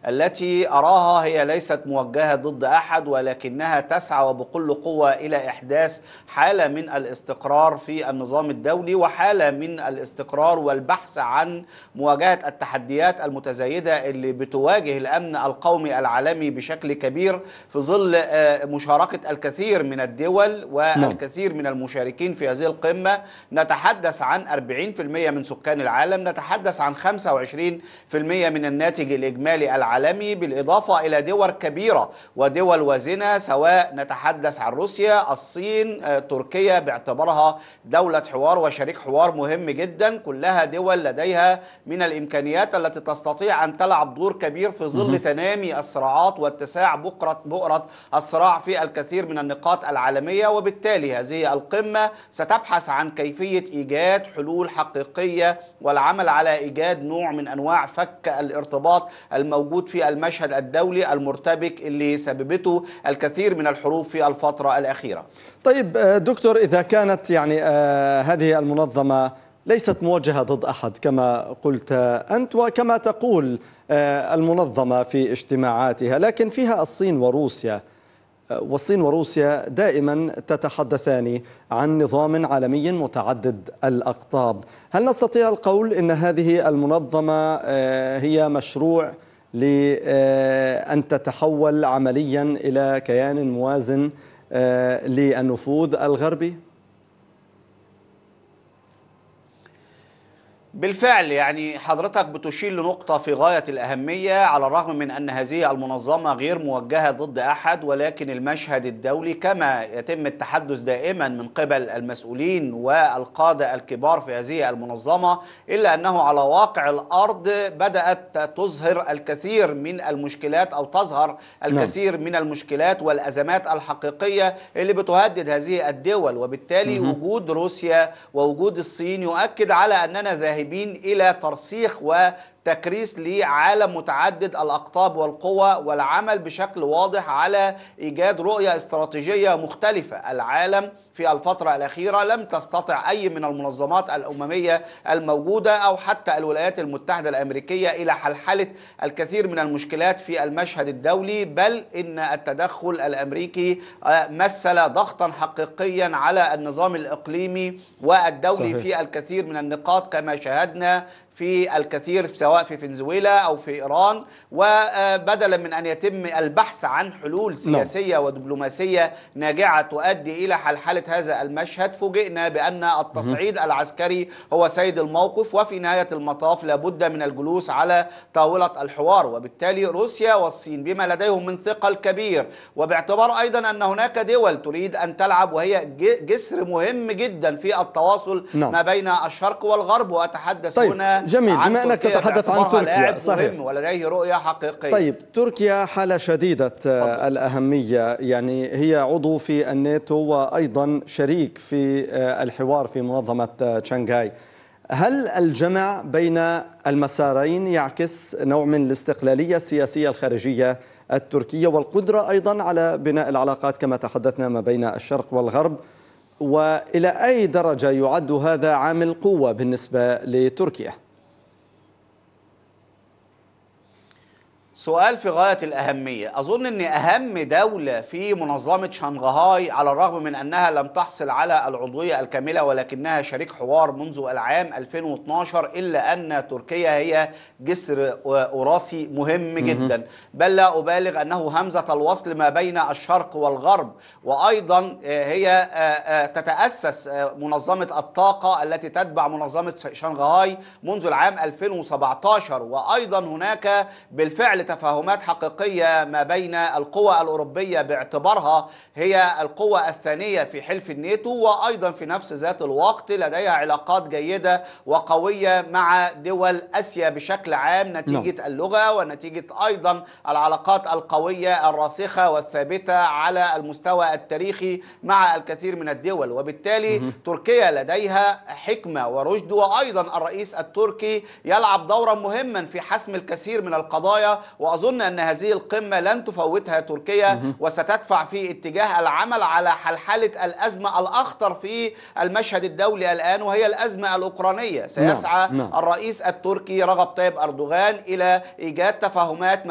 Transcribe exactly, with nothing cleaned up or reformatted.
التي أراها هي ليست موجهة ضد أحد، ولكنها تسعى وبكل قوة إلى إحداث حالة من الاستقرار في النظام الدولي وحالة من الاستقرار والبحث عن مواجهة التحديات المتزايدة اللي بتواجه الأمن القومي العالمي بشكل كبير في ظل مشاركة الكثير من الدول والكثير من المشاركين في هذه القمة. نتحدث عن أربعين بالمئة من سكان العالم، نتحدث عن خمسة وعشرين بالمئة من الناتج الإجمالي العالمي، بالإضافة إلى دول كبيرة ودول وازنة، سواء نتحدث عن روسيا، الصين، تركيا باعتبارها دولة حوار وشريك حوار مهم جدا. كلها دول لديها من الإمكانيات التي تستطيع أن تلعب دور كبير في ظل تنامي الصراعات واتساع بؤرة بؤرة الصراع في الكثير من النقاط العالمية. وبالتالي هذه القمة ستبحث عن كيفية إيجاد حلول حقيقية والعمل على إيجاد نوع من أنواع فك الارتباط الموجود في المشهد الدولي المرتبك اللي سببته الكثير من الحروب في الفترة الأخيرة. طيب دكتور، إذا كانت يعني آه هذه المنظمة ليست موجهة ضد أحد كما قلت أنت وكما تقول آه المنظمة في اجتماعاتها، لكن فيها الصين وروسيا، والصين وروسيا دائما تتحدثان عن نظام عالمي متعدد الأقطاب. هل نستطيع القول أن هذه المنظمة هي مشروع لأن تتحول عمليا إلى كيان موازن للنفوذ الغربي؟ بالفعل، يعني حضرتك بتشير لنقطة في غاية الأهمية. على الرغم من أن هذه المنظمة غير موجهة ضد أحد، ولكن المشهد الدولي كما يتم التحدث دائما من قبل المسؤولين والقادة الكبار في هذه المنظمة، إلا أنه على واقع الأرض بدأت تظهر الكثير من المشكلات أو تظهر الكثير من المشكلات والأزمات الحقيقية اللي بتهدد هذه الدول. وبالتالي وجود روسيا ووجود الصين يؤكد على أننا ذاهبين إلى ترسيخ وتكريس لعالم متعدد الأقطاب والقوى، والعمل بشكل واضح على إيجاد رؤية استراتيجية مختلفة. العالم في الفترة الأخيرة لم تستطع أي من المنظمات الأممية الموجودة أو حتى الولايات المتحدة الأمريكية إلى حلحلة الكثير من المشكلات في المشهد الدولي، بل إن التدخل الأمريكي مثل ضغطا حقيقيا على النظام الإقليمي والدولي صحيح. في الكثير من النقاط كما شاهدنا في الكثير سواء في فنزويلا أو في إيران. وبدلا من أن يتم البحث عن حلول سياسية ودبلوماسية ناجعة تؤدي إلى حلحلة هذا المشهد، فوجئنا بأن التصعيد العسكري هو سيد الموقف، وفي نهاية المطاف لابد من الجلوس على طاولة الحوار. وبالتالي روسيا والصين بما لديهم من ثقل كبير، وباعتبار أيضا أن هناك دول تريد أن تلعب وهي جسر مهم جدا في التواصل نعم. ما بين الشرق والغرب. وأتحدث طيب. هنا جميل، بما أنك تتحدث عن تركيا صحيح ولديه رؤية حقيقية. طيب، تركيا حالة شديدة فضل. الأهمية، يعني هي عضو في الناتو وأيضا شريك في الحوار في منظمة شنغهاي. هل الجمع بين المسارين يعكس نوع من الاستقلالية السياسية الخارجية التركية والقدرة أيضا على بناء العلاقات كما تحدثنا ما بين الشرق والغرب؟ وإلى أي درجة يعد هذا عامل قوة بالنسبة لتركيا؟ سؤال في غاية الأهمية. أظن أن أهم دولة في منظمة شنغهاي على الرغم من أنها لم تحصل على العضوية الكاملة ولكنها شريك حوار منذ العام ألفين واثناشر، إلا أن تركيا هي جسر أوراسي مهم جدا، بل لا أبالغ أنه همزة الوصل ما بين الشرق والغرب. وأيضا هي تتأسس منظمة الطاقة التي تتبع منظمة شنغهاي منذ العام ألفين وسبعة عشر. وأيضا هناك بالفعل تفاهمات حقيقية ما بين القوى الأوروبية باعتبارها هي القوى الثانية في حلف الناتو، وأيضا في نفس ذات الوقت لديها علاقات جيدة وقوية مع دول آسيا بشكل عام نتيجة نعم. اللغة ونتيجة أيضا العلاقات القوية الراسخة والثابتة على المستوى التاريخي مع الكثير من الدول. وبالتالي م- تركيا لديها حكمة ورشد، وأيضا الرئيس التركي يلعب دورا مهما في حسم الكثير من القضايا. وأظن أن هذه القمة لن تفوتها تركيا، وستدفع في اتجاه العمل على حلحلة الأزمة الأخطر في المشهد الدولي الآن، وهي الأزمة الأوكرانية. سيسعى نعم. نعم. الرئيس التركي رجب طيب أردوغان إلى إيجاد تفاهمات